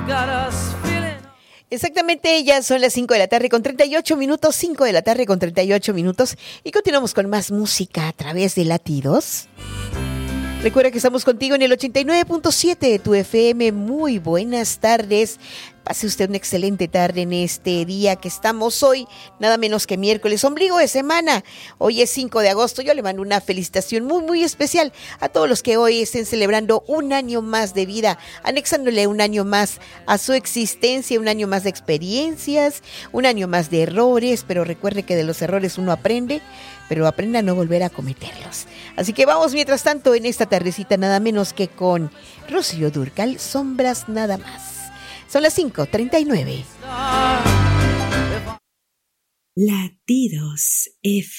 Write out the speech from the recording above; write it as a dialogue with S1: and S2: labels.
S1: Exactamente, ya son las 5 de la tarde con 38 minutos, 5 de la tarde con 38 minutos y continuamos con más música a través de Latidos. Recuerda que estamos contigo en el 89.7 de tu FM. Muy buenas tardes. Pase usted una excelente tarde en este día que estamos hoy, nada menos que miércoles, ombligo de semana. Hoy es 5 de agosto. Yo le mando una felicitación muy, muy especial a todos los que hoy estén celebrando un año más de vida, anexándole un año más a su existencia, un año más de experiencias, un año más de errores, pero recuerde que de los errores uno aprende, pero aprenda a no volver a cometerlos. Así que vamos mientras tanto en esta tardecita nada menos que con Rocío Dúrcal, Sombras nada más. Son las 5:39.
S2: Latidos FM.